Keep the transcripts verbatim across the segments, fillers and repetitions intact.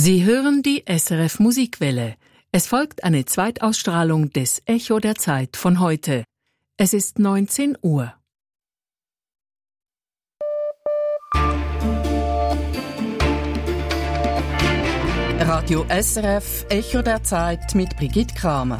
Sie hören die S R F Musikwelle. Es folgt eine Zweitausstrahlung des Echo der Zeit von heute. Es ist neunzehn Uhr. Radio S R F, Echo der Zeit mit Brigitte Kramer.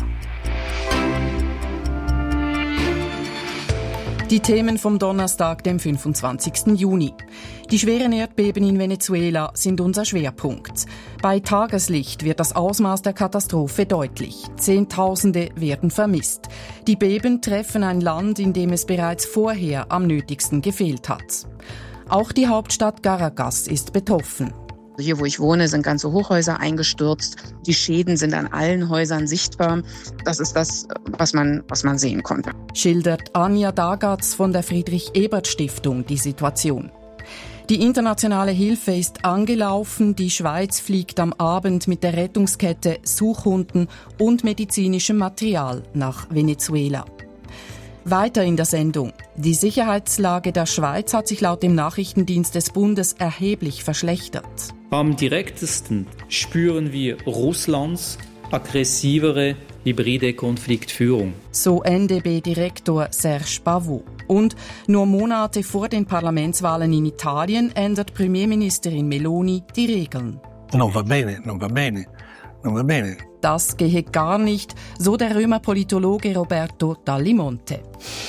Die Themen vom Donnerstag, dem fünfundzwanzigsten Juni. Die schweren Erdbeben in Venezuela sind unser Schwerpunkt. Bei Tageslicht wird das Ausmaß der Katastrophe deutlich. Zehntausende werden vermisst. Die Beben treffen ein Land, in dem es bereits vorher am nötigsten gefehlt hat. Auch die Hauptstadt Caracas ist betroffen. Hier, wo ich wohne, sind ganze Hochhäuser eingestürzt. Die Schäden sind an allen Häusern sichtbar. Das ist das, was man, was man sehen konnte. Schildert Anja Dagatz von der Friedrich-Ebert-Stiftung die Situation. Die internationale Hilfe ist angelaufen. Die Schweiz fliegt am Abend mit der Rettungskette, Suchhunden und medizinischem Material nach Venezuela. Weiter in der Sendung. Die Sicherheitslage der Schweiz hat sich laut dem Nachrichtendienst des Bundes erheblich verschlechtert. Am direktesten spüren wir Russlands aggressivere hybride Konfliktführung. So N D B-Direktor Serge Pavot. Und nur Monate vor den Parlamentswahlen in Italien ändert Premierministerin Meloni die Regeln. Non va bene, non va bene, non va bene. Das gehe gar nicht, so der Römer Politologe Roberto Dallimonte.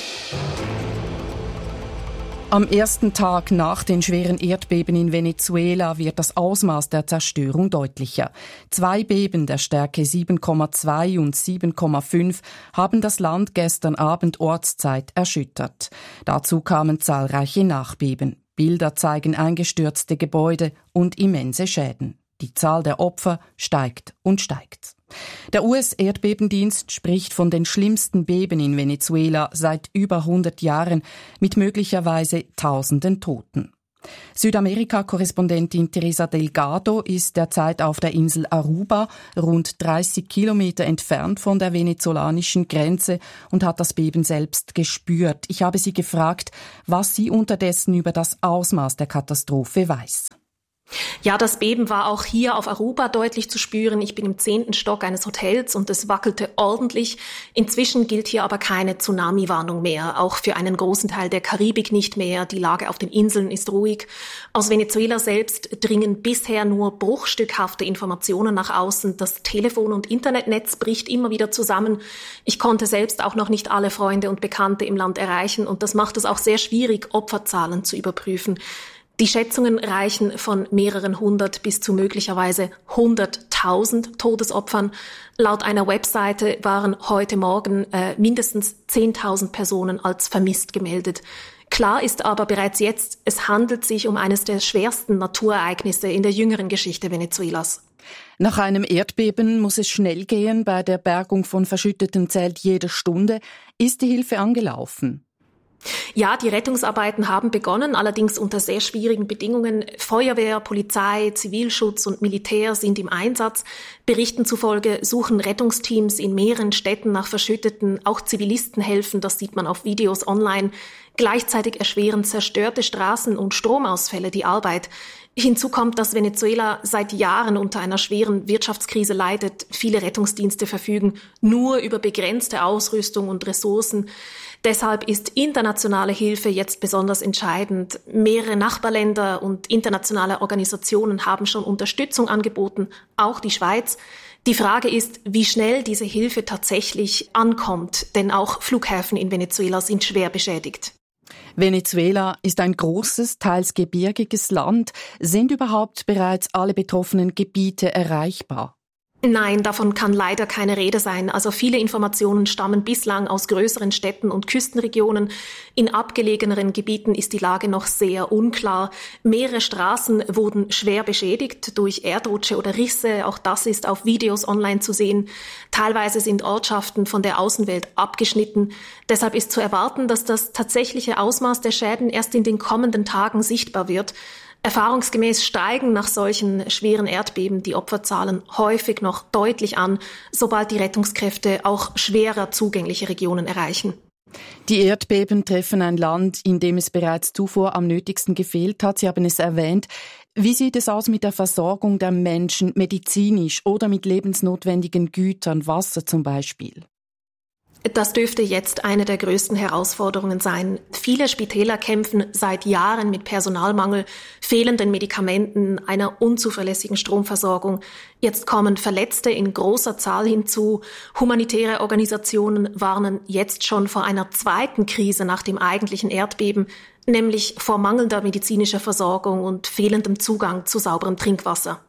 Am ersten Tag nach den schweren Erdbeben in Venezuela wird das Ausmaß der Zerstörung deutlicher. Zwei Beben der Stärke sieben Komma zwei und sieben Komma fünf haben das Land gestern Abend Ortszeit erschüttert. Dazu kamen zahlreiche Nachbeben. Bilder zeigen eingestürzte Gebäude und immense Schäden. Die Zahl der Opfer steigt und steigt. Der U S-Erdbebendienst spricht von den schlimmsten Beben in Venezuela seit über hundert Jahren mit möglicherweise Tausenden Toten. Südamerika-Korrespondentin Teresa Delgado ist derzeit auf der Insel Aruba, rund dreißig Kilometer entfernt von der venezolanischen Grenze, und hat das Beben selbst gespürt. Ich habe sie gefragt, was sie unterdessen über das Ausmaß der Katastrophe weiß. Ja, das Beben war auch hier auf Aruba deutlich zu spüren. Ich bin im zehnten Stock eines Hotels und es wackelte ordentlich. Inzwischen gilt hier aber keine Tsunami-Warnung mehr, auch für einen großen Teil der Karibik nicht mehr. Die Lage auf den Inseln ist ruhig. Aus Venezuela selbst dringen bisher nur bruchstückhafte Informationen nach außen. Das Telefon- und Internetnetz bricht immer wieder zusammen. Ich konnte selbst auch noch nicht alle Freunde und Bekannte im Land erreichen und das macht es auch sehr schwierig, Opferzahlen zu überprüfen. Die Schätzungen reichen von mehreren hundert bis zu möglicherweise hunderttausend Todesopfern. Laut einer Webseite waren heute Morgen äh, mindestens zehntausend Personen als vermisst gemeldet. Klar ist aber bereits jetzt, es handelt sich um eines der schwersten Naturereignisse in der jüngeren Geschichte Venezuelas. Nach einem Erdbeben muss es schnell gehen. Bei der Bergung von Verschütteten zählt jede Stunde. Ist die Hilfe angelaufen? Ja, die Rettungsarbeiten haben begonnen, allerdings unter sehr schwierigen Bedingungen. Feuerwehr, Polizei, Zivilschutz und Militär sind im Einsatz. Berichten zufolge suchen Rettungsteams in mehreren Städten nach Verschütteten. Auch Zivilisten helfen, das sieht man auf Videos online. Gleichzeitig erschweren zerstörte Straßen und Stromausfälle die Arbeit. Hinzu kommt, dass Venezuela seit Jahren unter einer schweren Wirtschaftskrise leidet. Viele Rettungsdienste verfügen nur über begrenzte Ausrüstung und Ressourcen. Deshalb ist internationale Hilfe jetzt besonders entscheidend. Mehrere Nachbarländer und internationale Organisationen haben schon Unterstützung angeboten, auch die Schweiz. Die Frage ist, wie schnell diese Hilfe tatsächlich ankommt, denn auch Flughäfen in Venezuela sind schwer beschädigt. Venezuela ist ein großes, teils gebirgiges Land. Sind überhaupt bereits alle betroffenen Gebiete erreichbar? Nein, davon kann leider keine Rede sein. Also viele Informationen stammen bislang aus größeren Städten und Küstenregionen. In abgelegeneren Gebieten ist die Lage noch sehr unklar. Mehrere Straßen wurden schwer beschädigt durch Erdrutsche oder Risse. Auch das ist auf Videos online zu sehen. Teilweise sind Ortschaften von der Außenwelt abgeschnitten. Deshalb ist zu erwarten, dass das tatsächliche Ausmaß der Schäden erst in den kommenden Tagen sichtbar wird. Erfahrungsgemäß steigen nach solchen schweren Erdbeben die Opferzahlen häufig noch deutlich an, sobald die Rettungskräfte auch schwerer zugängliche Regionen erreichen. Die Erdbeben treffen ein Land, in dem es bereits zuvor am nötigsten gefehlt hat. Sie haben es erwähnt. Wie sieht es aus mit der Versorgung der Menschen medizinisch oder mit lebensnotwendigen Gütern, Wasser zum Beispiel? Das dürfte jetzt eine der größten Herausforderungen sein. Viele Spitäler kämpfen seit Jahren mit Personalmangel, fehlenden Medikamenten, einer unzuverlässigen Stromversorgung. Jetzt kommen Verletzte in großer Zahl hinzu. Humanitäre Organisationen warnen jetzt schon vor einer zweiten Krise nach dem eigentlichen Erdbeben, nämlich vor mangelnder medizinischer Versorgung und fehlendem Zugang zu sauberem Trinkwasser.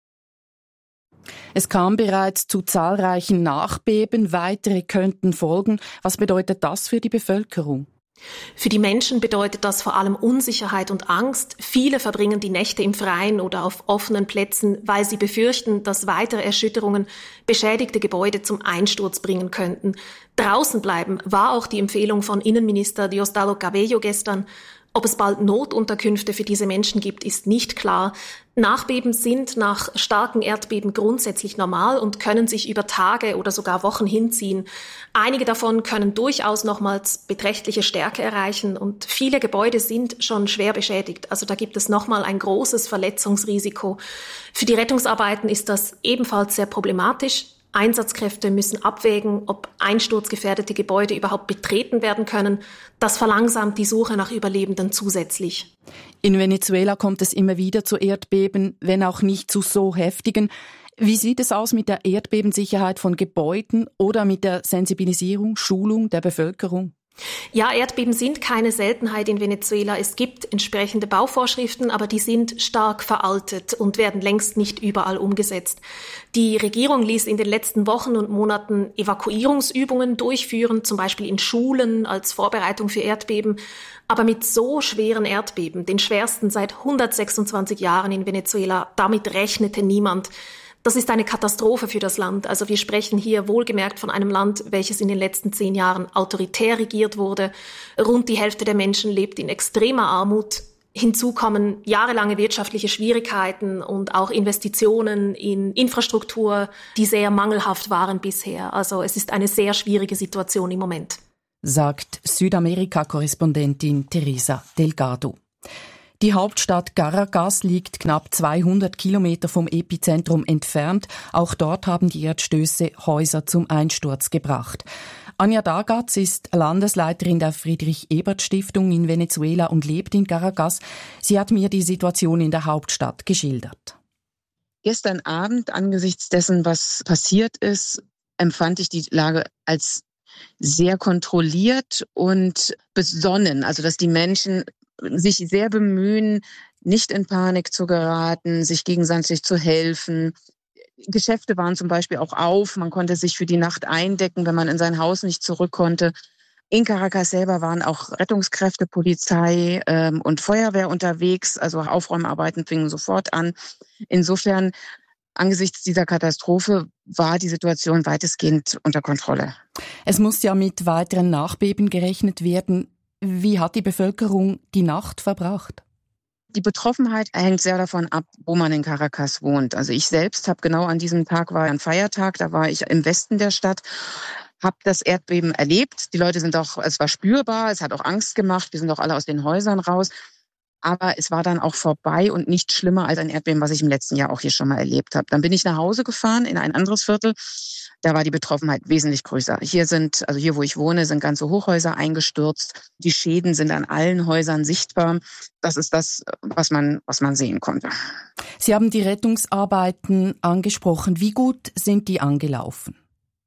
Es kam bereits zu zahlreichen Nachbeben, weitere könnten folgen. Was bedeutet das für die Bevölkerung? Für die Menschen bedeutet das vor allem Unsicherheit und Angst. Viele verbringen die Nächte im Freien oder auf offenen Plätzen, weil sie befürchten, dass weitere Erschütterungen beschädigte Gebäude zum Einsturz bringen könnten. Draußen bleiben war auch die Empfehlung von Innenminister Diosdado Cabello gestern. Ob es bald Notunterkünfte für diese Menschen gibt, ist nicht klar. Nachbeben sind nach starken Erdbeben grundsätzlich normal und können sich über Tage oder sogar Wochen hinziehen. Einige davon können durchaus nochmals beträchtliche Stärke erreichen und viele Gebäude sind schon schwer beschädigt. Also da gibt es nochmal ein großes Verletzungsrisiko. Für die Rettungsarbeiten ist das ebenfalls sehr problematisch. Einsatzkräfte müssen abwägen, ob einsturzgefährdete Gebäude überhaupt betreten werden können. Das verlangsamt die Suche nach Überlebenden zusätzlich. In Venezuela kommt es immer wieder zu Erdbeben, wenn auch nicht zu so heftigen. Wie sieht es aus mit der Erdbebensicherheit von Gebäuden oder mit der Sensibilisierung, Schulung der Bevölkerung? Ja, Erdbeben sind keine Seltenheit in Venezuela. Es gibt entsprechende Bauvorschriften, aber die sind stark veraltet und werden längst nicht überall umgesetzt. Die Regierung ließ in den letzten Wochen und Monaten Evakuierungsübungen durchführen, zum Beispiel in Schulen als Vorbereitung für Erdbeben. Aber mit so schweren Erdbeben, den schwersten seit hundertsechsundzwanzig Jahren in Venezuela, damit rechnete niemand. Das ist eine Katastrophe für das Land. Also wir sprechen hier wohlgemerkt von einem Land, welches in den letzten zehn Jahren autoritär regiert wurde. Rund die Hälfte der Menschen lebt in extremer Armut. Hinzu kommen jahrelange wirtschaftliche Schwierigkeiten und auch Investitionen in Infrastruktur, die sehr mangelhaft waren bisher. Also es ist eine sehr schwierige Situation im Moment. Sagt Südamerika-Korrespondentin Teresa Delgado. Die Hauptstadt Caracas liegt knapp zweihundert Kilometer vom Epizentrum entfernt. Auch dort haben die Erdstöße Häuser zum Einsturz gebracht. Anja Dagatz ist Landesleiterin der Friedrich-Ebert-Stiftung in Venezuela und lebt in Caracas. Sie hat mir die Situation in der Hauptstadt geschildert. Gestern Abend, angesichts dessen, was passiert ist, empfand ich die Lage als sehr kontrolliert und besonnen. Also, dass die Menschen sich sehr bemühen, nicht in Panik zu geraten, sich gegenseitig zu helfen. Geschäfte waren zum Beispiel auch auf. Man konnte sich für die Nacht eindecken, wenn man in sein Haus nicht zurück konnte. In Caracas selber waren auch Rettungskräfte, Polizei ähm, und Feuerwehr unterwegs. Also Aufräumarbeiten fingen sofort an. Insofern, angesichts dieser Katastrophe war die Situation weitestgehend unter Kontrolle. Es muss ja mit weiteren Nachbeben gerechnet werden. Wie hat die Bevölkerung die Nacht verbracht? Die Betroffenheit hängt sehr davon ab, wo man in Caracas wohnt. Also ich selbst habe genau an diesem Tag, war ein Feiertag, da war ich im Westen der Stadt, habe das Erdbeben erlebt. Die Leute sind auch, es war spürbar, es hat auch Angst gemacht, wir sind auch alle aus den Häusern raus. Aber es war dann auch vorbei und nicht schlimmer als ein Erdbeben, was ich im letzten Jahr auch hier schon mal erlebt habe. Dann bin ich nach Hause gefahren in ein anderes Viertel. Da war die Betroffenheit wesentlich größer. Hier sind, also hier, wo ich wohne, sind ganze Hochhäuser eingestürzt. Die Schäden sind an allen Häusern sichtbar. Das ist das, was man, was man sehen konnte. Sie haben die Rettungsarbeiten angesprochen. Wie gut sind die angelaufen?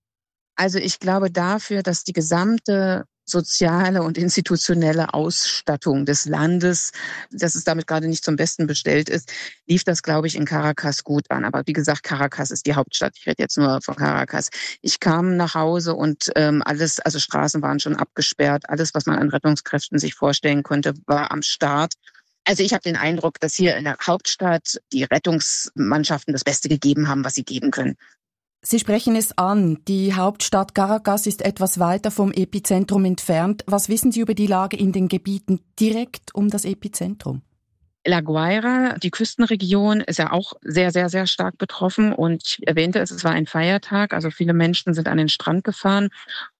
Also ich glaube dafür, dass die gesamte soziale und institutionelle Ausstattung des Landes, dass es damit gerade nicht zum Besten bestellt ist, lief das, glaube ich, in Caracas gut an. Aber wie gesagt, Caracas ist die Hauptstadt. Ich rede jetzt nur von Caracas. Ich kam nach Hause und ähm, alles, also Straßen waren schon abgesperrt. Alles, was man an Rettungskräften sich vorstellen konnte, war am Start. Also ich habe den Eindruck, dass hier in der Hauptstadt die Rettungsmannschaften das Beste gegeben haben, was sie geben können. Sie sprechen es an. Die Hauptstadt Caracas ist etwas weiter vom Epizentrum entfernt. Was wissen Sie über die Lage in den Gebieten direkt um das Epizentrum? La Guaira, die Küstenregion, ist ja auch sehr, sehr, sehr stark betroffen. Und ich erwähnte es, es war ein Feiertag. Also viele Menschen sind an den Strand gefahren.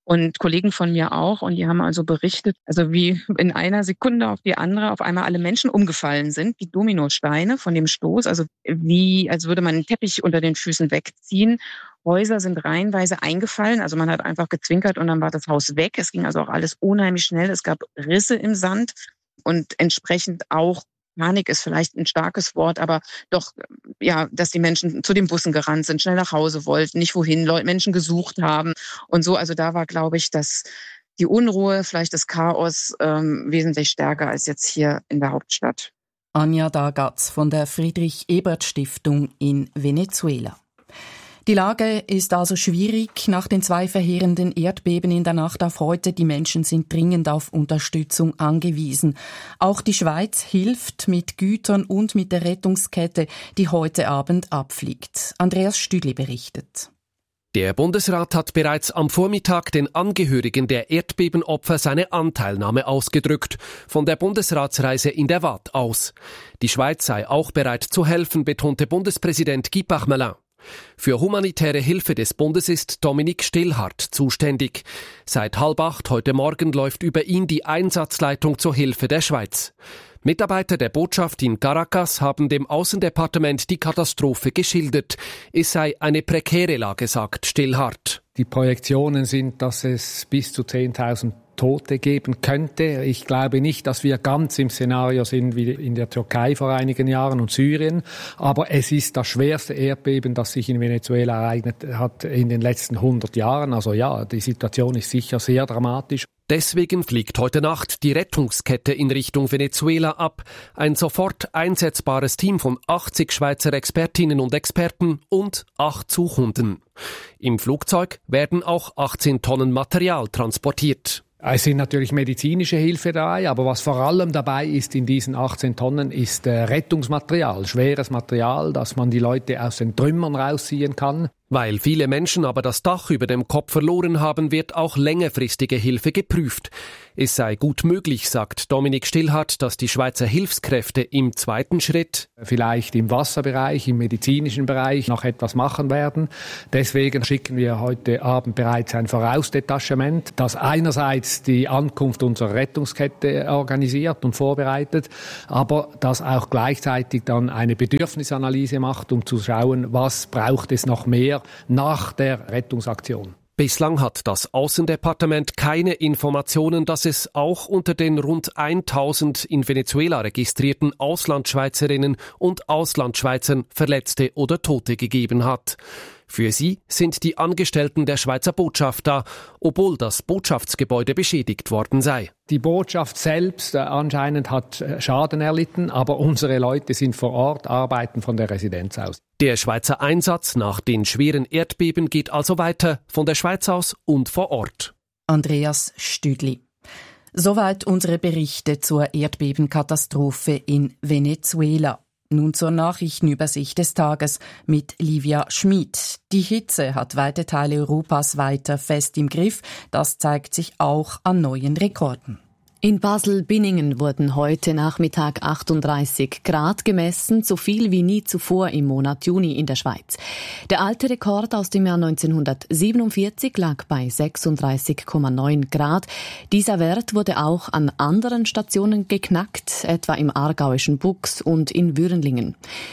und Kollegen von mir auch. Und die haben also berichtet, also wie in einer Sekunde auf die andere auf einmal alle Menschen umgefallen sind, wie Dominosteine von dem Stoß. Also wie, als würde man einen Teppich unter den Füßen wegziehen. Häuser sind reihenweise eingefallen. Also man hat einfach gezwinkert und dann war das Haus weg. Es ging also auch alles unheimlich schnell. Es gab Risse im Sand und entsprechend auch Panik ist vielleicht ein starkes Wort, aber doch, ja, dass die Menschen zu den Bussen gerannt sind, schnell nach Hause wollten, nicht wohin, Leute, Menschen gesucht haben und so. Also da war, glaube ich, dass die Unruhe, vielleicht das Chaos ähm, wesentlich stärker als jetzt hier in der Hauptstadt. Anja Dagatz von der Friedrich-Ebert-Stiftung in Venezuela. Die Lage ist also schwierig nach den zwei verheerenden Erdbeben in der Nacht auf heute. Die Menschen sind dringend auf Unterstützung angewiesen. Auch die Schweiz hilft mit Gütern und mit der Rettungskette, die heute Abend abfliegt. Andreas Stüdli berichtet. Der Bundesrat hat bereits am Vormittag den Angehörigen der Erdbebenopfer seine Anteilnahme ausgedrückt, von der Bundesratsreise in der Waadt aus. Die Schweiz sei auch bereit zu helfen, betonte Bundespräsident Guy Parmelin. Für humanitäre Hilfe des Bundes ist Dominik Stillhardt zuständig. Seit halb acht heute Morgen läuft über ihn die Einsatzleitung zur Hilfe der Schweiz. Mitarbeiter der Botschaft in Caracas haben dem Außendepartement die Katastrophe geschildert. Es sei eine prekäre Lage, sagt Stillhardt. Die Projektionen sind, dass es bis zu zehntausend Tote geben könnte. Ich glaube nicht, dass wir ganz im Szenario sind wie in der Türkei vor einigen Jahren und Syrien. Aber es ist das schwerste Erdbeben, das sich in Venezuela ereignet hat in den letzten hundert Jahren. Also ja, die Situation ist sicher sehr dramatisch. Deswegen fliegt heute Nacht die Rettungskette in Richtung Venezuela ab. Ein sofort einsetzbares Team von achtzig Schweizer Expertinnen und Experten und acht Suchhunden. Im Flugzeug werden auch achtzehn Tonnen Material transportiert. Es sind natürlich medizinische Hilfe dabei, aber was vor allem dabei ist in diesen achtzehn Tonnen, ist äh, Rettungsmaterial, schweres Material, dass man die Leute aus den Trümmern rausziehen kann. Weil viele Menschen aber das Dach über dem Kopf verloren haben, wird auch längerfristige Hilfe geprüft. Es sei gut möglich, sagt Dominik Stillhardt, dass die Schweizer Hilfskräfte im zweiten Schritt vielleicht im Wasserbereich, im medizinischen Bereich noch etwas machen werden. Deswegen schicken wir heute Abend bereits ein Vorausdetachement, das einerseits die Ankunft unserer Rettungskette organisiert und vorbereitet, aber das auch gleichzeitig dann eine Bedürfnisanalyse macht, um zu schauen, was braucht es noch mehr nach der Rettungsaktion. Bislang hat das Außendepartement keine Informationen, dass es auch unter den rund tausend in Venezuela registrierten Auslandschweizerinnen und Auslandschweizern Verletzte oder Tote gegeben hat. Für sie sind die Angestellten der Schweizer Botschaft da, obwohl das Botschaftsgebäude beschädigt worden sei. Die Botschaft selbst äh, anscheinend hat äh, Schaden erlitten, aber unsere Leute sind vor Ort, arbeiten von der Residenz aus. Der Schweizer Einsatz nach den schweren Erdbeben geht also weiter, von der Schweiz aus und vor Ort. Andreas Stüdli. Soweit unsere Berichte zur Erdbebenkatastrophe in Venezuela. Nun zur Nachrichtenübersicht des Tages mit Livia Schmid. Die Hitze hat weite Teile Europas weiter fest im Griff. Das zeigt sich auch an neuen Rekorden. In Basel-Binningen wurden heute Nachmittag achtunddreißig Grad gemessen, so viel wie nie zuvor im Monat Juni in der Schweiz. Der alte Rekord aus dem Jahr neunzehnhundertsiebenundvierzig lag bei sechsunddreißig Komma neun Grad. Dieser Wert wurde auch an anderen Stationen geknackt, etwa im aargauischen Buchs und in Würenlingen.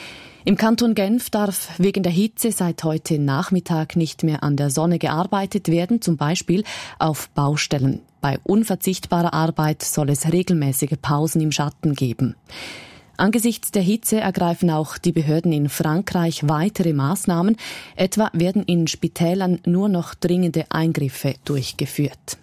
Im Kanton Genf darf wegen der Hitze seit heute Nachmittag nicht mehr an der Sonne gearbeitet werden, zum Beispiel auf Baustellen. Bei unverzichtbarer Arbeit soll es regelmäßige Pausen im Schatten geben. Angesichts der Hitze ergreifen auch die Behörden in Frankreich weitere Maßnahmen. Etwa werden in Spitälern nur noch dringende Eingriffe durchgeführt.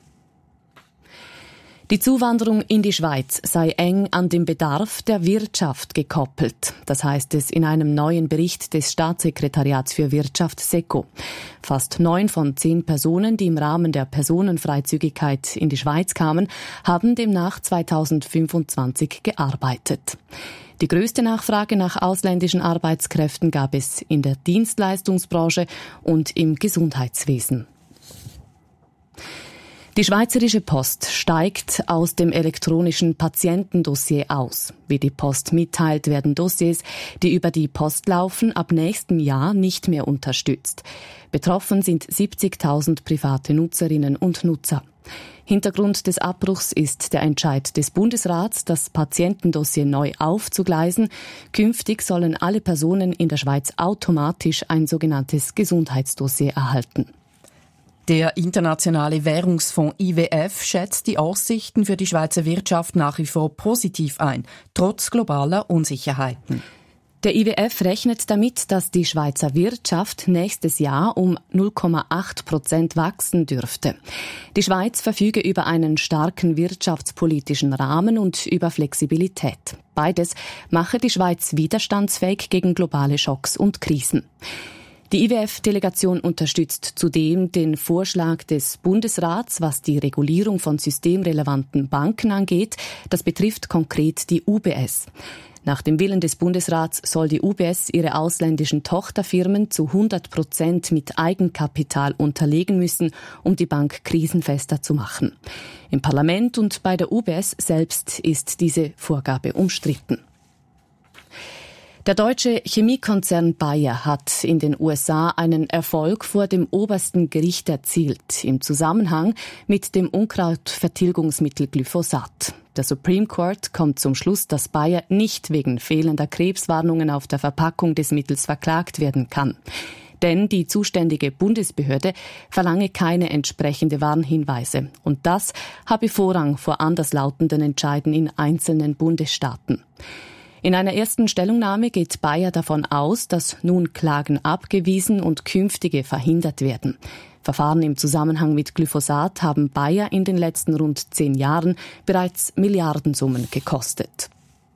Die Zuwanderung in die Schweiz sei eng an den Bedarf der Wirtschaft gekoppelt. Das heißt es in einem neuen Bericht des Staatssekretariats für Wirtschaft SECO. Fast neun von zehn Personen, die im Rahmen der Personenfreizügigkeit in die Schweiz kamen, haben demnach zweitausendfünfundzwanzig gearbeitet. Die größte Nachfrage nach ausländischen Arbeitskräften gab es in der Dienstleistungsbranche und im Gesundheitswesen. Die Schweizerische Post steigt aus dem elektronischen Patientendossier aus. Wie die Post mitteilt, werden Dossiers, die über die Post laufen, ab nächstem Jahr nicht mehr unterstützt. Betroffen sind siebzigtausend private Nutzerinnen und Nutzer. Hintergrund des Abbruchs ist der Entscheid des Bundesrats, das Patientendossier neu aufzugleisen. Künftig sollen alle Personen in der Schweiz automatisch ein sogenanntes Gesundheitsdossier erhalten. Der Internationale Währungsfonds I W F schätzt die Aussichten für die Schweizer Wirtschaft nach wie vor positiv ein, trotz globaler Unsicherheiten. Der I W F rechnet damit, dass die Schweizer Wirtschaft nächstes Jahr um null Komma acht Prozent wachsen dürfte. Die Schweiz verfüge über einen starken wirtschaftspolitischen Rahmen und über Flexibilität. Beides mache die Schweiz widerstandsfähig gegen globale Schocks und Krisen. Die I W F-Delegation unterstützt zudem den Vorschlag des Bundesrats, was die Regulierung von systemrelevanten Banken angeht. Das betrifft konkret die U B S. Nach dem Willen des Bundesrats soll die U B S ihre ausländischen Tochterfirmen zu hundert Prozent mit Eigenkapital unterlegen müssen, um die Bank krisenfester zu machen. Im Parlament und bei der U B S selbst ist diese Vorgabe umstritten. Der deutsche Chemiekonzern Bayer hat in den U S A einen Erfolg vor dem obersten Gericht erzielt, im Zusammenhang mit dem Unkrautvertilgungsmittel Glyphosat. Der Supreme Court kommt zum Schluss, dass Bayer nicht wegen fehlender Krebswarnungen auf der Verpackung des Mittels verklagt werden kann. Denn die zuständige Bundesbehörde verlange keine entsprechende Warnhinweise. Und das habe Vorrang vor anderslautenden Entscheiden in einzelnen Bundesstaaten. In einer ersten Stellungnahme geht Bayer davon aus, dass nun Klagen abgewiesen und künftige verhindert werden. Verfahren im Zusammenhang mit Glyphosat haben Bayer in den letzten rund zehn Jahren bereits Milliardensummen gekostet.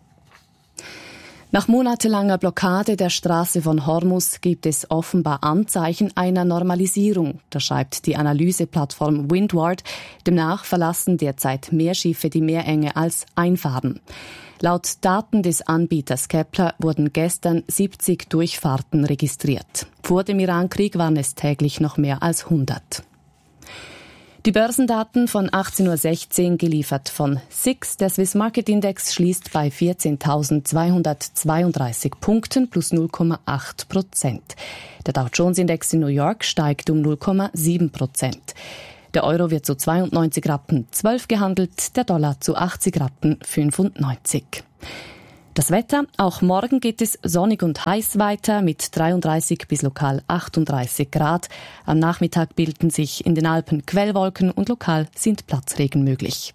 Nach monatelanger Blockade der Straße von Hormuz gibt es offenbar Anzeichen einer Normalisierung, das schreibt die Analyseplattform Windward. Demnach verlassen derzeit mehr Schiffe die Meerenge als einfahren. Laut Daten des Anbieters Kepler wurden gestern siebzig Durchfahrten registriert. Vor dem Irankrieg waren es täglich noch mehr als hundert. Die Börsendaten von achtzehn Uhr sechzehn geliefert von S I X. Der Swiss Market Index schließt bei vierzehntausendzweihundertzweiunddreißig Punkten plus null Komma acht Prozent. Der Dow Jones Index in New York steigt um null Komma sieben Prozent. Der Euro wird zu zweiundneunzig Rappen zwölf gehandelt, der Dollar zu achtzig Rappen fünfundneunzig. Das Wetter, auch morgen geht es sonnig und heiß weiter mit dreiunddreißig bis lokal achtunddreißig Grad. Am Nachmittag bilden sich in den Alpen Quellwolken und lokal sind Platzregen möglich.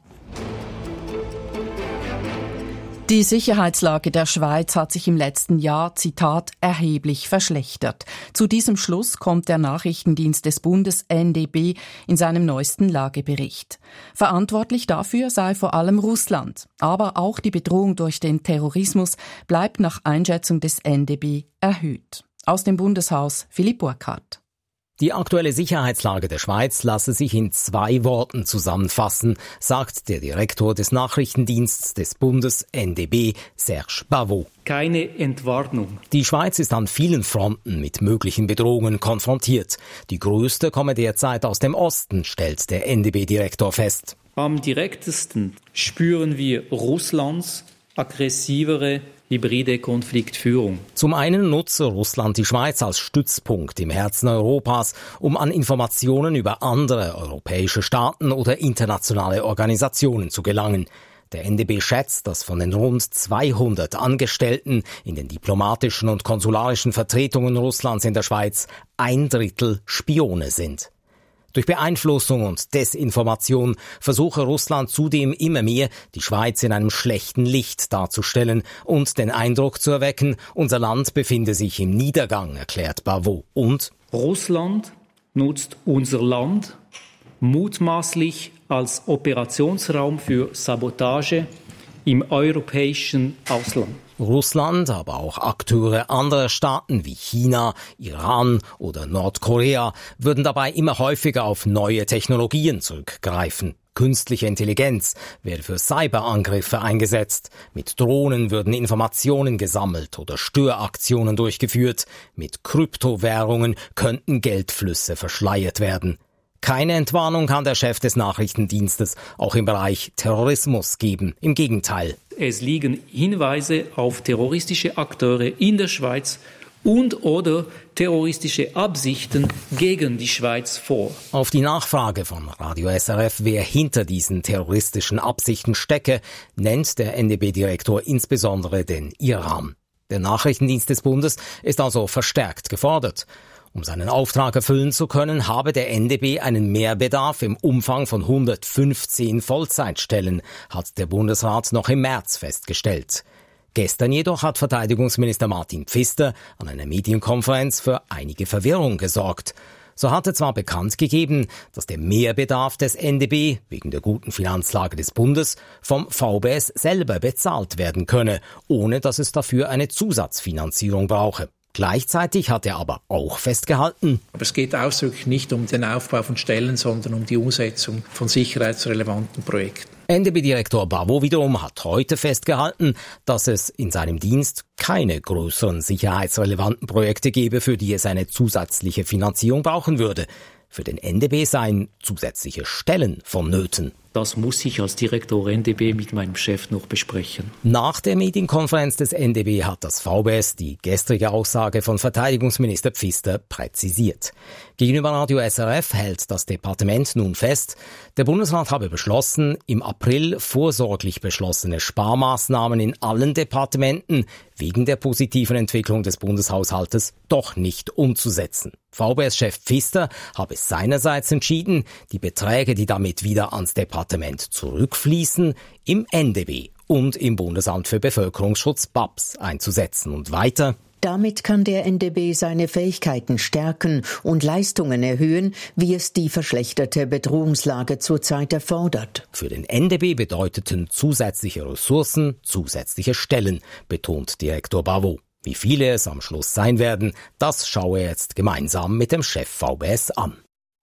Die Sicherheitslage der Schweiz hat sich im letzten Jahr, Zitat, erheblich verschlechtert. Zu diesem Schluss kommt der Nachrichtendienst des Bundes N D B in seinem neuesten Lagebericht. Verantwortlich dafür sei vor allem Russland. Aber auch die Bedrohung durch den Terrorismus bleibt nach Einschätzung des N D B erhöht. Aus dem Bundeshaus Philipp Burkhardt. Die aktuelle Sicherheitslage der Schweiz lasse sich in zwei Worten zusammenfassen, sagt der Direktor des Nachrichtendienstes des Bundes N D B, Serge Bavot. Keine Entwarnung. Die Schweiz ist an vielen Fronten mit möglichen Bedrohungen konfrontiert. Die größte komme derzeit aus dem Osten, stellt der N D B-Direktor fest. Am direktesten spüren wir Russlands aggressivere hybride Konfliktführung. Zum einen nutze Russland die Schweiz als Stützpunkt im Herzen Europas, um an Informationen über andere europäische Staaten oder internationale Organisationen zu gelangen. Der N D B schätzt, dass von den rund zweihundert Angestellten in den diplomatischen und konsularischen Vertretungen Russlands in der Schweiz ein Drittel Spione sind. Durch Beeinflussung und Desinformation versuche Russland zudem immer mehr, die Schweiz in einem schlechten Licht darzustellen und den Eindruck zu erwecken, unser Land befinde sich im Niedergang, erklärt Bavot. Und Russland nutzt unser Land mutmaßlich als Operationsraum für Sabotage im europäischen Ausland. Russland, aber auch Akteure anderer Staaten wie China, Iran oder Nordkorea würden dabei immer häufiger auf neue Technologien zurückgreifen. Künstliche Intelligenz werde für Cyberangriffe eingesetzt. Mit Drohnen würden Informationen gesammelt oder Störaktionen durchgeführt. Mit Kryptowährungen könnten Geldflüsse verschleiert werden. Keine Entwarnung kann der Chef des Nachrichtendienstes auch im Bereich Terrorismus geben. Im Gegenteil. Es liegen Hinweise auf terroristische Akteure in der Schweiz und oder terroristische Absichten gegen die Schweiz vor. Auf die Nachfrage von Radio S R F, wer hinter diesen terroristischen Absichten stecke, nennt der N D B-Direktor insbesondere den Iran. Der Nachrichtendienst des Bundes ist also verstärkt gefordert. Um seinen Auftrag erfüllen zu können, habe der N D B einen Mehrbedarf im Umfang von hundertfünfzehn Vollzeitstellen, hat der Bundesrat noch im März festgestellt. Gestern jedoch hat Verteidigungsminister Martin Pfister an einer Medienkonferenz für einige Verwirrung gesorgt. So hatte zwar bekannt gegeben, dass der Mehrbedarf des N D B wegen der guten Finanzlage des Bundes vom V B S selber bezahlt werden könne, ohne dass es dafür eine Zusatzfinanzierung brauche. Gleichzeitig hat er aber auch festgehalten, aber es geht ausdrücklich nicht um den Aufbau von Stellen, sondern um die Umsetzung von sicherheitsrelevanten Projekten. N D B-Direktor Bavo wiederum hat heute festgehalten, dass es in seinem Dienst keine größeren sicherheitsrelevanten Projekte gebe, für die es eine zusätzliche Finanzierung brauchen würde. Für den N D B seien zusätzliche Stellen vonnöten. Das muss ich als Direktor N D B mit meinem Chef noch besprechen. Nach der Medienkonferenz des N D B hat das V B S die gestrige Aussage von Verteidigungsminister Pfister präzisiert. Gegenüber Radio S R F hält das Departement nun fest, der Bundesrat habe beschlossen, im April vorsorglich beschlossene Sparmaßnahmen in allen Departementen wegen der positiven Entwicklung des Bundeshaushaltes doch nicht umzusetzen. V B S-Chef Pfister habe seinerseits entschieden, die Beträge, die damit wieder ans Departement zurückfließen, im N D B und im Bundesamt für Bevölkerungsschutz B A B S einzusetzen. Und weiter: Damit kann der N D B seine Fähigkeiten stärken und Leistungen erhöhen, wie es die verschlechterte Bedrohungslage zurzeit erfordert. Für den N D B bedeuteten zusätzliche Ressourcen zusätzliche Stellen, betont Direktor Bavo. Wie viele es am Schluss sein werden, das schaue er jetzt gemeinsam mit dem Chef V B S an.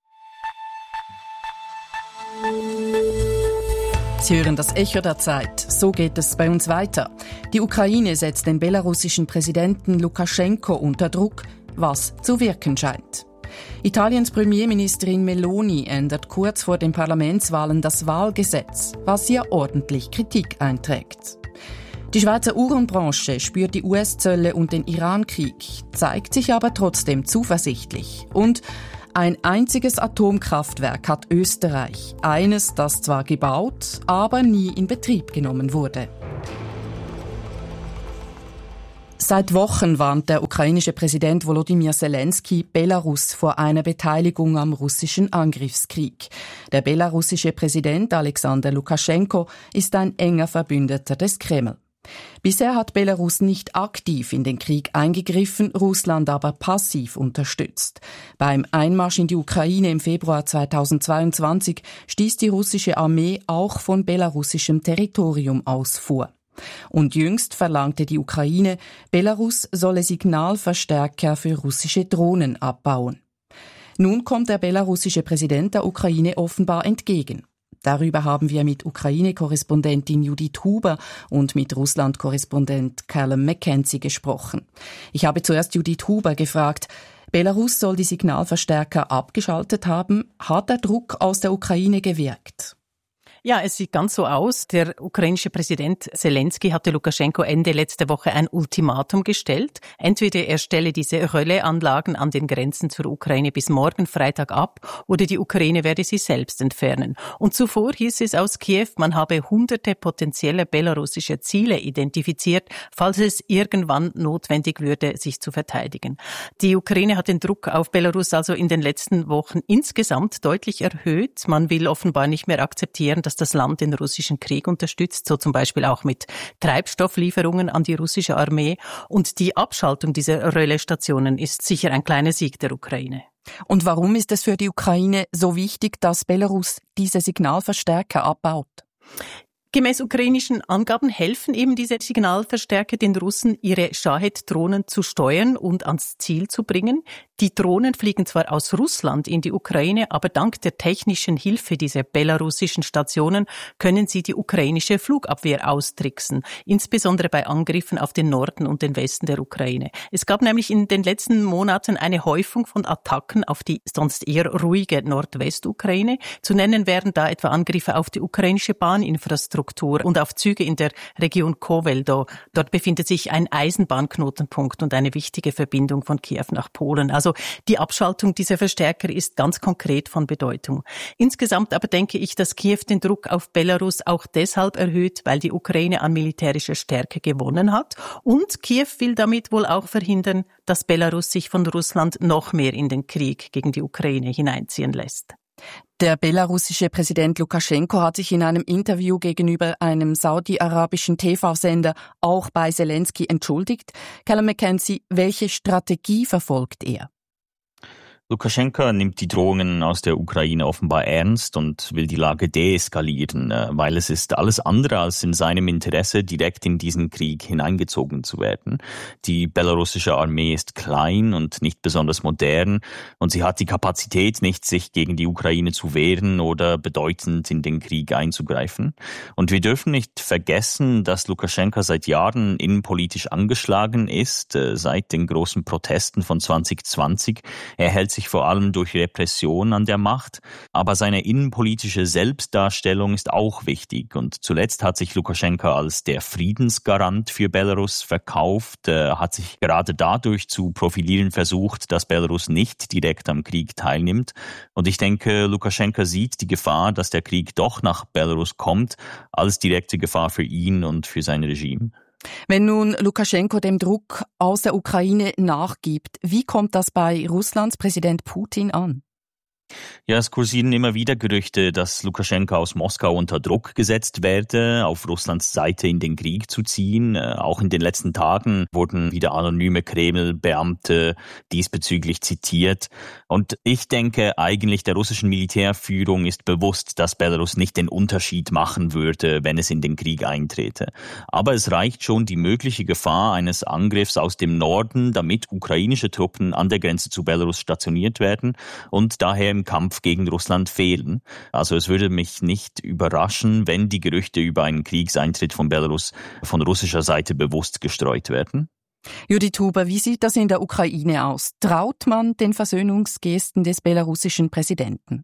Sie hören das Echo der Zeit. So geht es bei uns weiter. Die Ukraine setzt den belarussischen Präsidenten Lukaschenko unter Druck, was zu wirken scheint. Italiens Premierministerin Meloni ändert kurz vor den Parlamentswahlen das Wahlgesetz, was ihr ordentlich Kritik einträgt. Die Schweizer Uhrenbranche spürt die U S-Zölle und den Iran-Krieg, zeigt sich aber trotzdem zuversichtlich. Und ein einziges Atomkraftwerk hat Österreich. Eines, das zwar gebaut, aber nie in Betrieb genommen wurde. Seit Wochen warnt der ukrainische Präsident Volodymyr Zelensky Belarus vor einer Beteiligung am russischen Angriffskrieg. Der belarussische Präsident Alexander Lukaschenko ist ein enger Verbündeter des Kreml. Bisher hat Belarus nicht aktiv in den Krieg eingegriffen, Russland aber passiv unterstützt. Beim Einmarsch in die Ukraine im Februar zweitausendzweiundzwanzig stieß die russische Armee auch von belarussischem Territorium aus vor. Und jüngst verlangte die Ukraine, Belarus solle Signalverstärker für russische Drohnen abbauen. Nun kommt der belarussische Präsident der Ukraine offenbar entgegen. Darüber haben wir mit Ukraine-Korrespondentin Judith Huber und mit Russland-Korrespondent Callum McKenzie gesprochen. Ich habe zuerst Judith Huber gefragt, Belarus soll die Signalverstärker abgeschaltet haben. Hat der Druck aus der Ukraine gewirkt? Ja, es sieht ganz so aus. Der ukrainische Präsident Zelensky hatte Lukaschenko Ende letzte Woche ein Ultimatum gestellt. Entweder er stelle diese Relaisanlagen an den Grenzen zur Ukraine bis morgen Freitag ab oder die Ukraine werde sie selbst entfernen. Und zuvor hieß es aus Kiew, man habe hunderte potenzielle belarussische Ziele identifiziert, falls es irgendwann notwendig würde, sich zu verteidigen. Die Ukraine hat den Druck auf Belarus also in den letzten Wochen insgesamt deutlich erhöht. Man will offenbar nicht mehr akzeptieren, dass das Land den russischen Krieg unterstützt, so zum Beispiel auch mit Treibstofflieferungen an die russische Armee. Und die Abschaltung dieser Relaisstationen ist sicher ein kleiner Sieg der Ukraine. Und warum ist es für die Ukraine so wichtig, dass Belarus diese Signalverstärker abbaut? Gemäß ukrainischen Angaben helfen eben diese Signalverstärker den Russen, ihre Shahed-Drohnen zu steuern und ans Ziel zu bringen. Die Drohnen fliegen zwar aus Russland in die Ukraine, aber dank der technischen Hilfe dieser belarussischen Stationen können sie die ukrainische Flugabwehr austricksen, insbesondere bei Angriffen auf den Norden und den Westen der Ukraine. Es gab nämlich in den letzten Monaten eine Häufung von Attacken auf die sonst eher ruhige Nordwestukraine. Zu nennen wären da etwa Angriffe auf die ukrainische Bahninfrastruktur und auf Züge in der Region Koweldo. Dort befindet sich ein Eisenbahnknotenpunkt und eine wichtige Verbindung von Kiew nach Polen. Also die Abschaltung dieser Verstärker ist ganz konkret von Bedeutung. Insgesamt aber denke ich, dass Kiew den Druck auf Belarus auch deshalb erhöht, weil die Ukraine an militärischer Stärke gewonnen hat. Und Kiew will damit wohl auch verhindern, dass Belarus sich von Russland noch mehr in den Krieg gegen die Ukraine hineinziehen lässt. Der belarussische Präsident Lukaschenko hat sich in einem Interview gegenüber einem saudi-arabischen T V-Sender auch bei Zelensky entschuldigt. Callum McKenzie, welche Strategie verfolgt er? Lukaschenka nimmt die Drohungen aus der Ukraine offenbar ernst und will die Lage deeskalieren, weil es ist alles andere als in seinem Interesse, direkt in diesen Krieg hineingezogen zu werden. Die belarussische Armee ist klein und nicht besonders modern und sie hat die Kapazität nicht, sich gegen die Ukraine zu wehren oder bedeutend in den Krieg einzugreifen. Und wir dürfen nicht vergessen, dass Lukaschenka seit Jahren innenpolitisch angeschlagen ist, seit den großen Protesten von zwanzig zwanzig. Er hält sich vor allem durch Repression an der Macht, aber seine innenpolitische Selbstdarstellung ist auch wichtig und zuletzt hat sich Lukaschenka als der Friedensgarant für Belarus verkauft, äh, hat sich gerade dadurch zu profilieren versucht, dass Belarus nicht direkt am Krieg teilnimmt und ich denke, Lukaschenka sieht die Gefahr, dass der Krieg doch nach Belarus kommt, als direkte Gefahr für ihn und für sein Regime. Wenn nun Lukaschenko dem Druck aus der Ukraine nachgibt, wie kommt das bei Russlands Präsident Putin an? Ja, es kursieren immer wieder Gerüchte, dass Lukaschenka aus Moskau unter Druck gesetzt werde, auf Russlands Seite in den Krieg zu ziehen. Auch in den letzten Tagen wurden wieder anonyme Kreml-Beamte diesbezüglich zitiert. Und ich denke eigentlich, der russischen Militärführung ist bewusst, dass Belarus nicht den Unterschied machen würde, wenn es in den Krieg eintrete. Aber es reicht schon die mögliche Gefahr eines Angriffs aus dem Norden, damit ukrainische Truppen an der Grenze zu Belarus stationiert werden und daher im Kampf gegen Russland fehlen. Also es würde mich nicht überraschen, wenn die Gerüchte über einen Kriegseintritt von Belarus von russischer Seite bewusst gestreut werden. Judith Huber, wie sieht das in der Ukraine aus? Traut man den Versöhnungsgesten des belarussischen Präsidenten?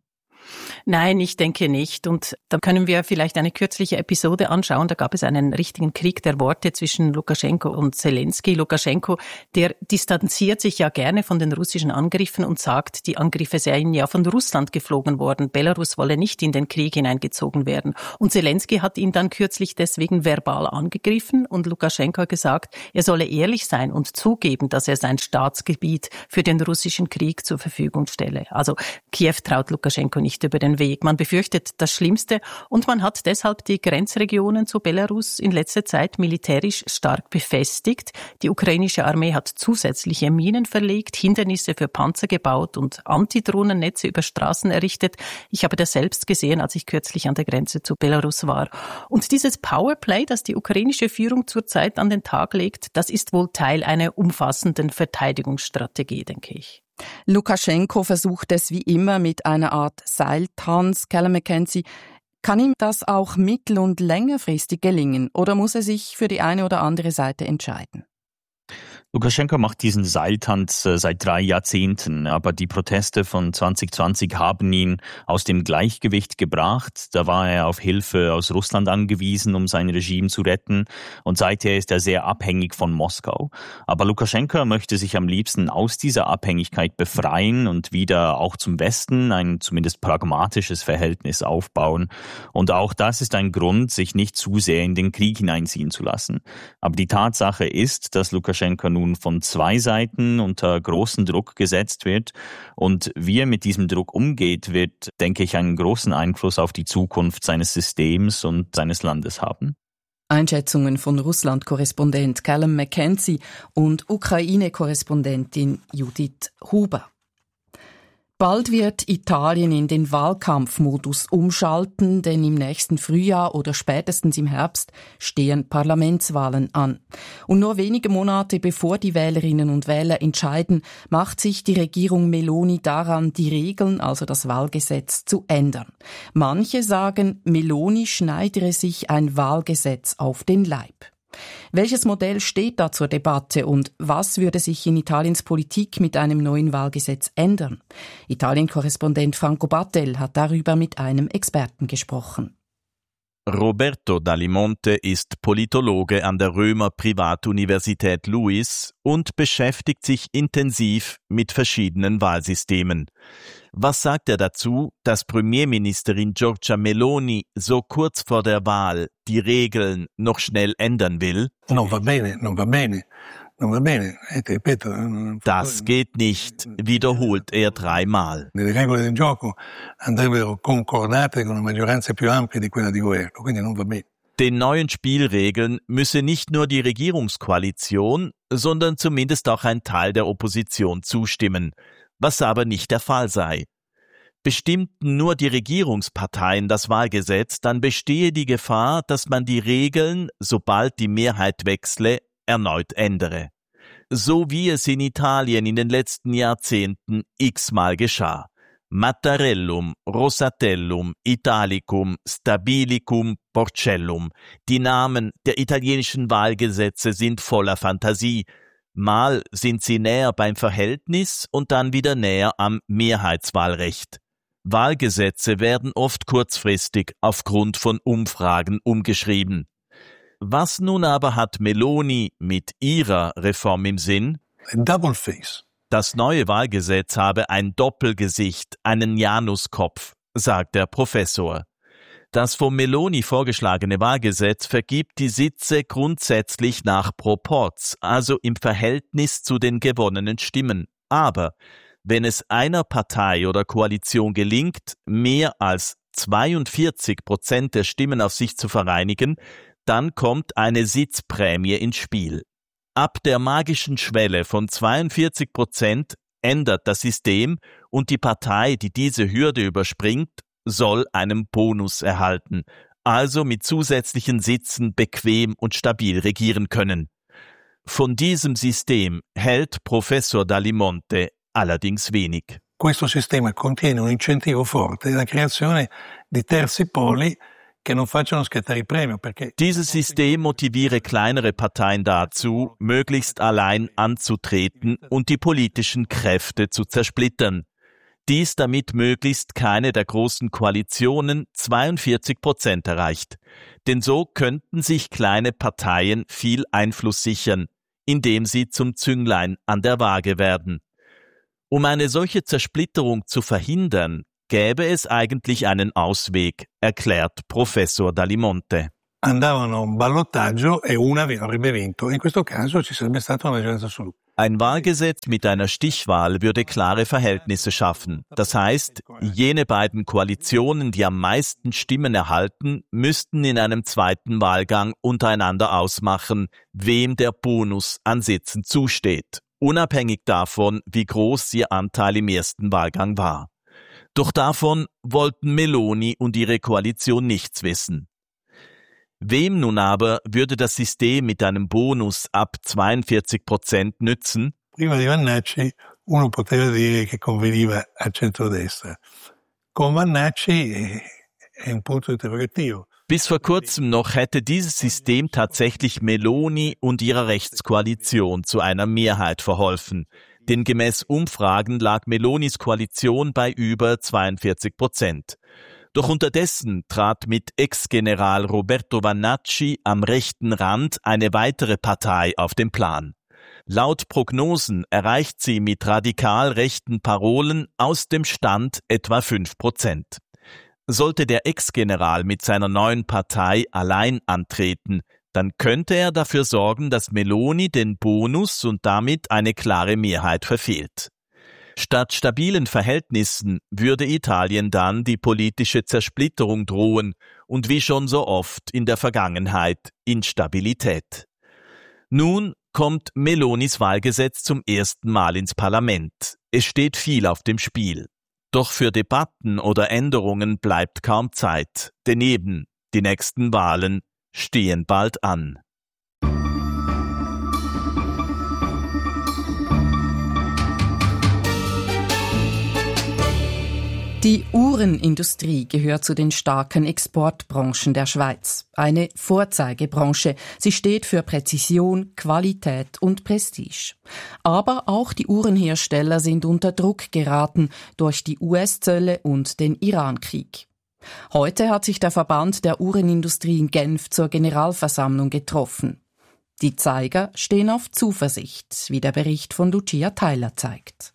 Nein, ich denke nicht. Und da können wir vielleicht eine kürzliche Episode anschauen. Da gab es einen richtigen Krieg der Worte zwischen Lukaschenko und Zelensky. Lukaschenko, der distanziert sich ja gerne von den russischen Angriffen und sagt, die Angriffe seien ja von Russland geflogen worden. Belarus wolle nicht in den Krieg hineingezogen werden. Und Zelensky hat ihn dann kürzlich deswegen verbal angegriffen und Lukaschenko hat gesagt, er solle ehrlich sein und zugeben, dass er sein Staatsgebiet für den russischen Krieg zur Verfügung stelle. Also Kiew traut Lukaschenko nicht über den Weg. Man befürchtet das Schlimmste und man hat deshalb die Grenzregionen zu Belarus in letzter Zeit militärisch stark befestigt. Die ukrainische Armee hat zusätzliche Minen verlegt, Hindernisse für Panzer gebaut und Antidrohnennetze über Straßen errichtet. Ich habe das selbst gesehen, als ich kürzlich an der Grenze zu Belarus war. Und dieses Powerplay, das die ukrainische Führung zurzeit an den Tag legt, das ist wohl Teil einer umfassenden Verteidigungsstrategie, denke ich. Lukaschenko versucht es wie immer mit einer Art Seiltanz. Callum McKenzie, kann ihm das auch mittel- und längerfristig gelingen oder muss er sich für die eine oder andere Seite entscheiden? Lukaschenka macht diesen Seiltanz seit drei Jahrzehnten, aber die Proteste von zwanzig zwanzig haben ihn aus dem Gleichgewicht gebracht. Da war er auf Hilfe aus Russland angewiesen, um sein Regime zu retten und seither ist er sehr abhängig von Moskau. Aber Lukaschenka möchte sich am liebsten aus dieser Abhängigkeit befreien und wieder auch zum Westen ein zumindest pragmatisches Verhältnis aufbauen. Und auch das ist ein Grund, sich nicht zu sehr in den Krieg hineinziehen zu lassen. Aber die Tatsache ist, dass Lukaschenka nun von zwei Seiten unter großen Druck gesetzt wird. Und wie er mit diesem Druck umgeht, wird, denke ich, einen großen Einfluss auf die Zukunft seines Systems und seines Landes haben. Einschätzungen von Russland-Korrespondent Callum McKenzie und Ukraine-Korrespondentin Judith Huber. Bald wird Italien in den Wahlkampfmodus umschalten, denn im nächsten Frühjahr oder spätestens im Herbst stehen Parlamentswahlen an. Und nur wenige Monate bevor die Wählerinnen und Wähler entscheiden, macht sich die Regierung Meloni daran, die Regeln, also das Wahlgesetz, zu ändern. Manche sagen, Meloni schneidere sich ein Wahlgesetz auf den Leib. Welches Modell steht da zur Debatte und was würde sich in Italiens Politik mit einem neuen Wahlgesetz ändern? Italien-Korrespondent Franco Battel hat darüber mit einem Experten gesprochen. Roberto Dalimonte ist Politologe an der Römer Privatuniversität Luis und beschäftigt sich intensiv mit verschiedenen Wahlsystemen. Was sagt er dazu, dass Premierministerin Giorgia Meloni so kurz vor der Wahl die Regeln noch schnell ändern will? Non va bene, non va bene. Das geht nicht, wiederholt er dreimal. Le regole del gioco andrebbero concordate con una maggioranza più ampia di quella di governo, quindi non va bene. Den neuen Spielregeln müsse nicht nur die Regierungskoalition, sondern zumindest auch ein Teil der Opposition zustimmen, was aber nicht der Fall sei. Bestimmten nur die Regierungsparteien das Wahlgesetz, dann bestehe die Gefahr, dass man die Regeln, sobald die Mehrheit wechsle, erneut ändere. So wie es in Italien in den letzten Jahrzehnten x-mal geschah. Mattarellum, Rosatellum, Italicum, Stabilicum, Porcellum. Die Namen der italienischen Wahlgesetze sind voller Fantasie. Mal sind sie näher beim Verhältnis und dann wieder näher am Mehrheitswahlrecht. Wahlgesetze werden oft kurzfristig aufgrund von Umfragen umgeschrieben. Was nun aber hat Meloni mit ihrer Reform im Sinn? Double face. Das neue Wahlgesetz habe ein Doppelgesicht, einen Januskopf, sagt der Professor. Das von Meloni vorgeschlagene Wahlgesetz vergibt die Sitze grundsätzlich nach Proporz, also im Verhältnis zu den gewonnenen Stimmen. Aber wenn es einer Partei oder Koalition gelingt, mehr als zweiundvierzig Prozent der Stimmen auf sich zu vereinigen, dann kommt eine Sitzprämie ins Spiel. Ab der magischen Schwelle von zweiundvierzig Prozent ändert das System und die Partei, die diese Hürde überspringt, soll einen Bonus erhalten, also mit zusätzlichen Sitzen bequem und stabil regieren können. Von diesem System hält Professor Dalimonte allerdings wenig. Questo sistema contiene un incentivo forte della creazione di terzi poli. Dieses System motiviere kleinere Parteien dazu, möglichst allein anzutreten und die politischen Kräfte zu zersplittern. Dies, damit möglichst keine der großen Koalitionen zweiundvierzig Prozent erreicht. Denn so könnten sich kleine Parteien viel Einfluss sichern, indem sie zum Zünglein an der Waage werden. Um eine solche Zersplitterung zu verhindern, gäbe es eigentlich einen Ausweg, erklärt Professor Dalimonte. Andavano a un ballottaggio e una avrebbe vinto. In questo caso ci sarebbe stata una maggioranza assoluta. Ein Wahlgesetz mit einer Stichwahl würde klare Verhältnisse schaffen. Das heißt, jene beiden Koalitionen, die am meisten Stimmen erhalten, müssten in einem zweiten Wahlgang untereinander ausmachen, wem der Bonus an Sitzen zusteht, unabhängig davon, wie groß ihr Anteil im ersten Wahlgang war. Doch davon wollten Meloni und ihre Koalition nichts wissen. Wem nun aber würde das System mit einem Bonus ab zweiundvierzig Prozent nützen? Prima di Vannacci uno poteva dire che conveniva al centrodestra. Con Vannacci è un punto interrogativo. Bis vor kurzem noch hätte dieses System tatsächlich Meloni und ihrer Rechtskoalition zu einer Mehrheit verholfen. Denn gemäß Umfragen lag Melonis Koalition bei über zweiundvierzig Prozent. Doch unterdessen trat mit Ex-General Roberto Vannacci am rechten Rand eine weitere Partei auf den Plan. Laut Prognosen erreicht sie mit radikal rechten Parolen aus dem Stand etwa fünf Prozent. Sollte der Ex-General mit seiner neuen Partei allein antreten, dann könnte er dafür sorgen, dass Meloni den Bonus und damit eine klare Mehrheit verfehlt. Statt stabilen Verhältnissen würde Italien dann die politische Zersplitterung drohen und wie schon so oft in der Vergangenheit Instabilität. Nun kommt Melonis Wahlgesetz zum ersten Mal ins Parlament. Es steht viel auf dem Spiel. Doch für Debatten oder Änderungen bleibt kaum Zeit, denn eben die nächsten Wahlen stehen bald an. Die Uhrenindustrie gehört zu den starken Exportbranchen der Schweiz. Eine Vorzeigebranche. Sie steht für Präzision, Qualität und Prestige. Aber auch die Uhrenhersteller sind unter Druck geraten durch die U S-Zölle und den Irankrieg. Heute hat sich der Verband der Uhrenindustrie in Genf zur Generalversammlung getroffen. Die Zeiger stehen auf Zuversicht, wie der Bericht von Lucia Tyler zeigt.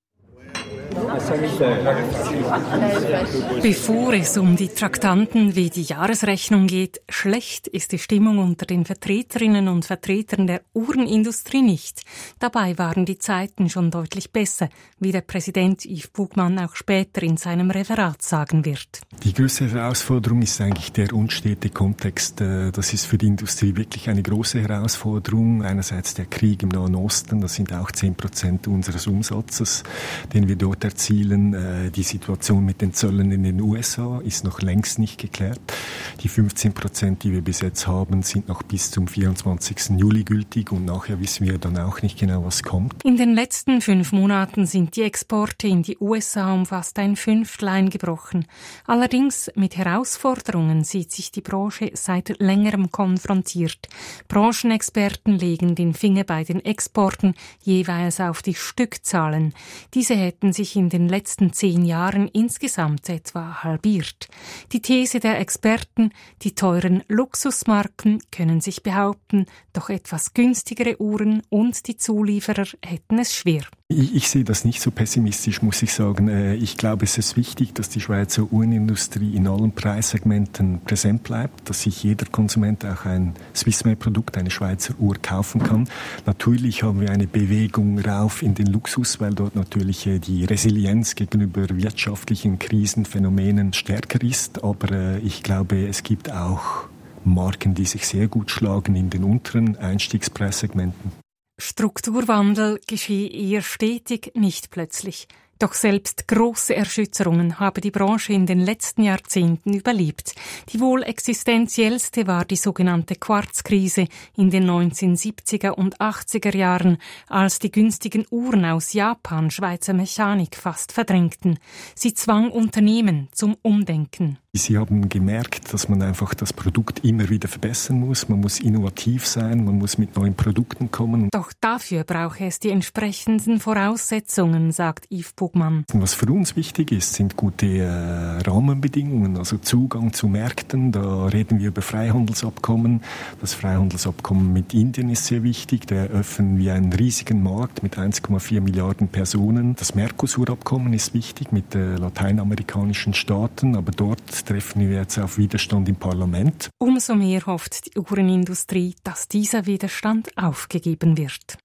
Bevor es um die Traktanten wie die Jahresrechnung geht, schlecht ist die Stimmung unter den Vertreterinnen und Vertretern der Uhrenindustrie nicht. Dabei waren die Zeiten schon deutlich besser, wie der Präsident Yves Bugmann auch später in seinem Referat sagen wird. Die größte Herausforderung ist eigentlich der unstete Kontext. Das ist für die Industrie wirklich eine große Herausforderung. Einerseits der Krieg im Nahen Osten, das sind auch zehn Prozent unseres Umsatzes, den wir dort erzielen. Die Situation mit den Zöllen in den U S A ist noch längst nicht geklärt. Die fünfzehn Prozent, die wir bis jetzt haben, sind noch bis zum vierundzwanzigsten Juli gültig und nachher wissen wir dann auch nicht genau, was kommt. In den letzten fünf Monaten sind die Exporte in die U S A um fast ein Fünftel eingebrochen. Allerdings mit Herausforderungen sieht sich die Branche seit längerem konfrontiert. Branchenexperten legen den Finger bei den Exporten jeweils auf die Stückzahlen. Diese hätten sich in den letzten zehn Jahren insgesamt etwa halbiert. Die These der Experten, die teuren Luxusmarken können sich behaupten, doch etwas günstigere Uhren und die Zulieferer hätten es schwer. Ich, ich sehe das nicht so pessimistisch, muss ich sagen. Ich glaube, es ist wichtig, dass die Schweizer Uhrenindustrie in allen Preissegmenten präsent bleibt, dass sich jeder Konsument auch ein Swissmade-Produkt, eine Schweizer Uhr kaufen kann. Natürlich haben wir eine Bewegung rauf in den Luxus, weil dort natürlich die Resilienz gegenüber wirtschaftlichen Krisenphänomenen stärker ist. Aber ich glaube, es gibt auch Marken, die sich sehr gut schlagen in den unteren Einstiegspreissegmenten. Strukturwandel geschehe eher stetig, nicht plötzlich. Doch selbst große Erschütterungen habe die Branche in den letzten Jahrzehnten überlebt. Die wohl existenziellste war die sogenannte Quarzkrise in den neunzehnhundertsiebziger und achtziger Jahren, als die günstigen Uhren aus Japan Schweizer Mechanik fast verdrängten. Sie zwang Unternehmen zum Umdenken. Sie haben gemerkt, dass man einfach das Produkt immer wieder verbessern muss. Man muss innovativ sein, man muss mit neuen Produkten kommen. Doch dafür brauche es die entsprechenden Voraussetzungen, sagt Yves Bugmann. Was für uns wichtig ist, sind gute äh, Rahmenbedingungen, also Zugang zu Märkten. Da reden wir über Freihandelsabkommen. Das Freihandelsabkommen mit Indien ist sehr wichtig. Da eröffnen wir einen riesigen Markt mit eins Komma vier Milliarden Personen. Das Mercosur-Abkommen ist wichtig mit äh, lateinamerikanischen Staaten, aber dort treffen wir jetzt auf Widerstand im Parlament. Umso mehr hofft die Uhrenindustrie, dass dieser Widerstand aufgegeben wird.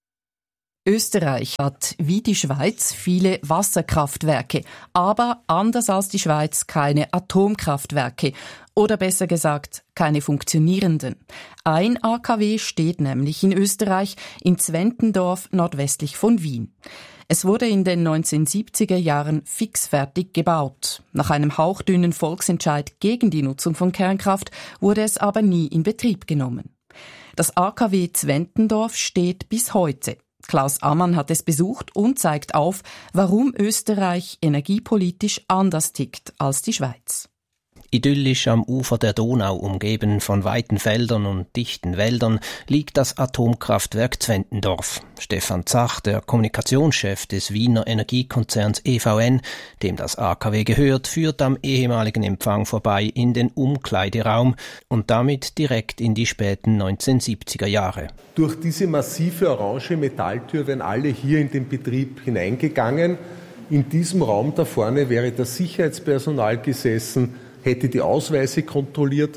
Österreich hat wie die Schweiz viele Wasserkraftwerke, aber anders als die Schweiz keine Atomkraftwerke oder besser gesagt keine funktionierenden. Ein A K W steht nämlich in Österreich in Zwentendorf nordwestlich von Wien. Es wurde in den neunzehnhundertsiebziger Jahren fixfertig gebaut. Nach einem hauchdünnen Volksentscheid gegen die Nutzung von Kernkraft wurde es aber nie in Betrieb genommen. Das A K W Zwentendorf steht bis heute. Klaus Ammann hat es besucht und zeigt auf, warum Österreich energiepolitisch anders tickt als die Schweiz. Idyllisch am Ufer der Donau, umgeben von weiten Feldern und dichten Wäldern, liegt das Atomkraftwerk Zwentendorf. Stefan Zach, der Kommunikationschef des Wiener Energiekonzerns E V N, dem das A K W gehört, führt am ehemaligen Empfang vorbei in den Umkleideraum und damit direkt in die späten neunzehnhundertsiebziger Jahre. Durch diese massive orange Metalltür wären alle hier in den Betrieb hineingegangen. In diesem Raum da vorne wäre das Sicherheitspersonal gesessen, hätte die Ausweise kontrolliert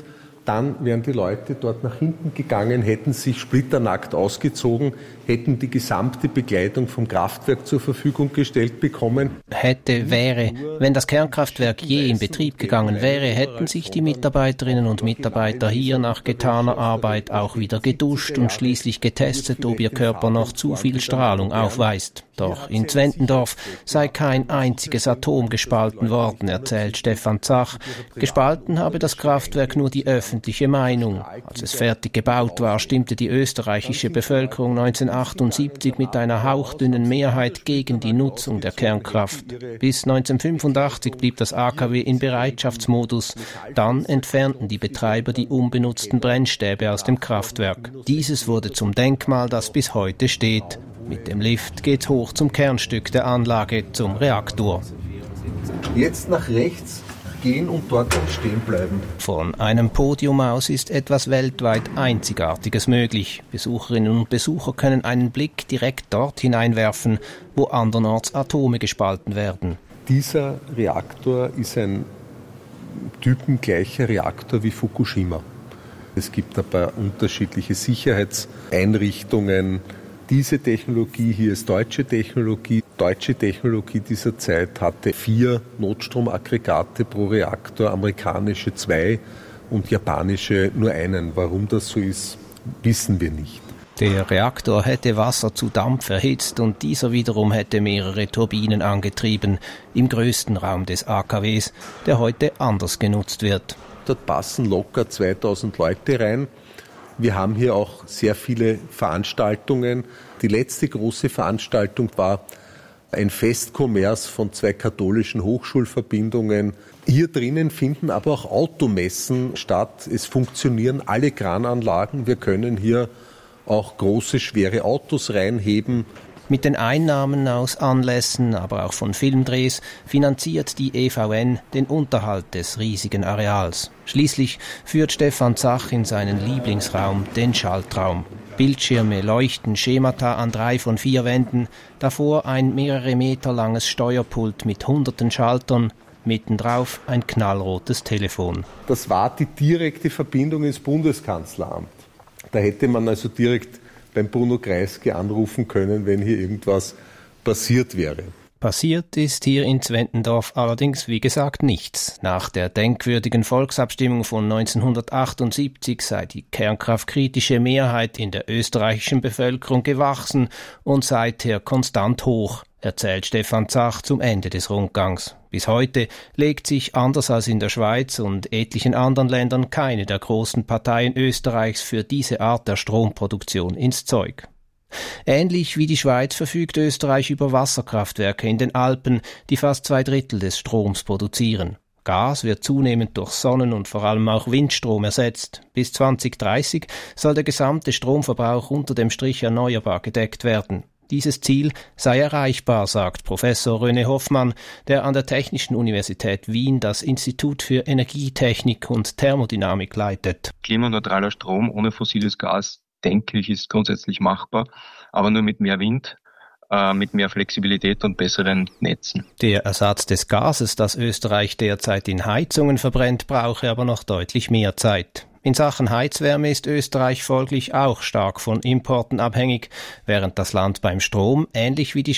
Dann wären die Leute dort nach hinten gegangen, hätten sich splitternackt ausgezogen, hätten die gesamte Begleitung vom Kraftwerk zur Verfügung gestellt bekommen. Hätte, wäre, wenn das Kernkraftwerk je in Betrieb gegangen wäre, hätten sich die Mitarbeiterinnen und Mitarbeiter hier nach getaner Arbeit auch wieder geduscht und schließlich getestet, ob ihr Körper noch zu viel Strahlung aufweist. Doch in Zwentendorf sei kein einziges Atom gespalten worden, erzählt Stefan Zach. Gespalten habe das Kraftwerk nur die öffentliche Meinung. Als es fertig gebaut war, stimmte die österreichische Bevölkerung neunzehnhundertachtundsiebzig mit einer hauchdünnen Mehrheit gegen die Nutzung der Kernkraft. Bis neunzehnhundertfünfundachtzig blieb das A K W in Bereitschaftsmodus. Dann entfernten die Betreiber die unbenutzten Brennstäbe aus dem Kraftwerk. Dieses wurde zum Denkmal, das bis heute steht. Mit dem Lift geht's hoch zum Kernstück der Anlage, zum Reaktor. Jetzt nach rechts gehen und dort dann stehen bleiben. Von einem Podium aus ist etwas weltweit Einzigartiges möglich. Besucherinnen und Besucher können einen Blick direkt dort hineinwerfen, wo andernorts Atome gespalten werden. Dieser Reaktor ist ein typengleicher Reaktor wie Fukushima. Es gibt aber unterschiedliche Sicherheitseinrichtungen. Diese Technologie hier ist deutsche Technologie. Deutsche Technologie dieser Zeit hatte vier Notstromaggregate pro Reaktor, amerikanische zwei und japanische nur einen. Warum das so ist, wissen wir nicht. Der Reaktor hätte Wasser zu Dampf erhitzt und dieser wiederum hätte mehrere Turbinen angetrieben im größten Raum des A K Ws, der heute anders genutzt wird. Dort passen locker zweitausend Leute rein. Wir haben hier auch sehr viele Veranstaltungen. Die letzte große Veranstaltung war ein Festkommers von zwei katholischen Hochschulverbindungen. Hier drinnen finden aber auch Automessen statt. Es funktionieren alle Krananlagen. Wir können hier auch große, schwere Autos reinheben. Mit den Einnahmen aus Anlässen, aber auch von Filmdrehs, finanziert die E V N den Unterhalt des riesigen Areals. Schließlich führt Stefan Zach in seinen Lieblingsraum, den Schaltraum. Bildschirme leuchten Schemata an drei von vier Wänden, davor ein mehrere Meter langes Steuerpult mit hunderten Schaltern, mittendrauf ein knallrotes Telefon. Das war die direkte Verbindung ins Bundeskanzleramt. Da hätte man also direkt beim Bruno Kreisky anrufen können, wenn hier irgendwas passiert wäre. Passiert ist hier in Zwentendorf allerdings wie gesagt nichts. Nach der denkwürdigen Volksabstimmung von neunzehnhundertachtundsiebzig sei die kernkraftkritische Mehrheit in der österreichischen Bevölkerung gewachsen und seither konstant hoch, erzählt Stefan Zach zum Ende des Rundgangs. Bis heute legt sich, anders als in der Schweiz und etlichen anderen Ländern, keine der großen Parteien Österreichs für diese Art der Stromproduktion ins Zeug. Ähnlich wie die Schweiz verfügt Österreich über Wasserkraftwerke in den Alpen, die fast zwei Drittel des Stroms produzieren. Gas wird zunehmend durch Sonnen- und vor allem auch Windstrom ersetzt. Bis zwanzig dreißig soll der gesamte Stromverbrauch unter dem Strich erneuerbar gedeckt werden. Dieses Ziel sei erreichbar, sagt Professor René Hoffmann, der an der Technischen Universität Wien das Institut für Energietechnik und Thermodynamik leitet. Klimaneutraler Strom ohne fossiles Gas, denke ich, ist grundsätzlich machbar, aber nur mit mehr Wind, äh, mit mehr Flexibilität und besseren Netzen. Der Ersatz des Gases, das Österreich derzeit in Heizungen verbrennt, brauche aber noch deutlich mehr Zeit. In Sachen Heizwärme ist Österreich folglich auch stark von Importen abhängig, während das Land beim Strom, ähnlich wie die